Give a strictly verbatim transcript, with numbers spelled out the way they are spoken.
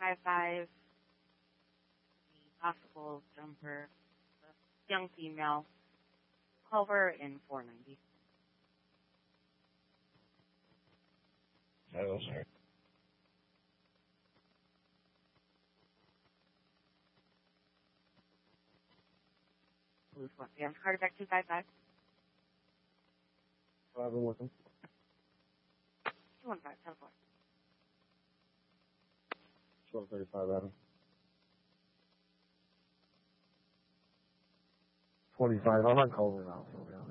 five five, the possible jumper, the young female, Culver in four ninety. Hello, sir. Blue one. Yeah, Carter back two five five. I've been with him. two one five, ten four. twelve thirty-five, Adam. twenty-five. I'm on Culver now, so yeah.